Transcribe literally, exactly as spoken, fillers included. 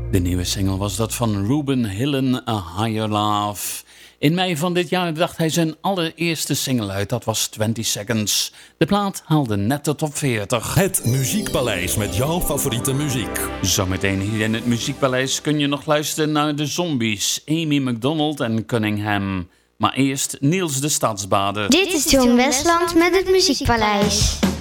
De nieuwe single was dat van Ruben Hillen, A Higher Love. In mei van dit jaar bracht hij zijn allereerste single uit, dat was twintig seconds. De plaat haalde net de top veertig. Het Muziekpaleis met jouw favoriete muziek. Zometeen hier in het Muziekpaleis kun je nog luisteren naar de Zombies, Amy McDonald en Cunningham. Maar eerst Niels de Stadsbader. Dit is Jong Westland met het Muziekpaleis.